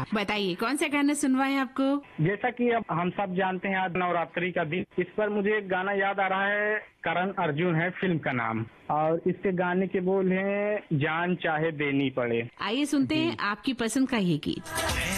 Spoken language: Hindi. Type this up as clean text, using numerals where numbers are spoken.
बताइए कौन सा गाना सुनवाएं आपको? जैसा कि अब हम सब जानते हैं आज नवरात्रि का दिन, इस पर मुझे एक गाना याद आ रहा है, करण अर्जुन है फिल्म का नाम, और इसके गाने के बोल हैं जान चाहे देनी पड़े। आइए सुनते हैं आपकी पसंद का ये गीत।